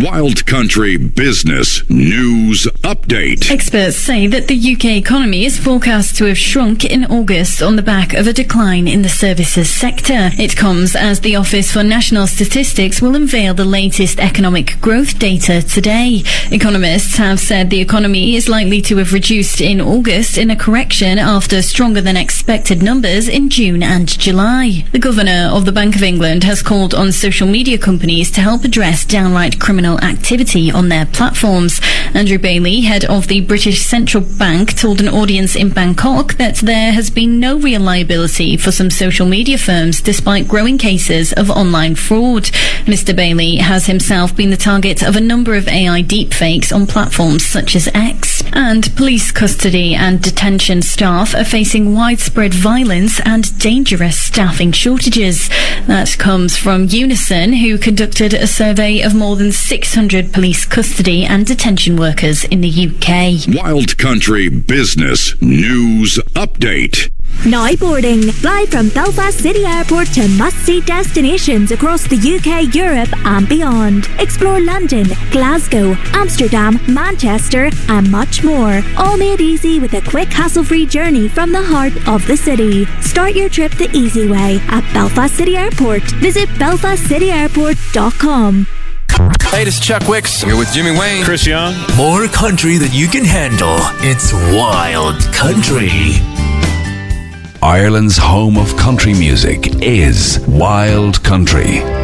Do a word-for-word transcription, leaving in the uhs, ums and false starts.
Wild Country Business News Update. Experts say that the U K economy is forecast to have shrunk in August on the back of a decline in the services sector. It comes as the Office for National Statistics will unveil the latest economic growth data today. Economists have said the economy is likely to have reduced in August in a correction after stronger than expected numbers in June and July. The Governor of the Bank of England has called on social media companies to help address downright criminal activity on their platforms. Andrew Bailey, head of the British Central Bank, told an audience in Bangkok that there has been no real liability for some social media firms despite growing cases of online fraud. Mister Bailey has himself been the target of a number of A I deepfakes on platforms such as X. And police custody and detention staff are facing widespread violence and dangerous staffing shortages. That comes from Unison, who conducted a survey of more than six hundred police custody and detention workers in the U K. Wild Country Business News Update. Now boarding. Fly from Belfast City Airport to must-see destinations across the U K, Europe and beyond. Explore London, Glasgow, Amsterdam, Manchester and much more. All made easy with a quick, hassle-free journey from the heart of the city. Start your trip the easy way at Belfast City Airport. Visit belfast city airport dot com. Hey, this is Chuck Wicks. Here with Jimmy Wayne. Chris Young. More country than you can handle. It's Wild Country. Ireland's home of country music is Wild Country.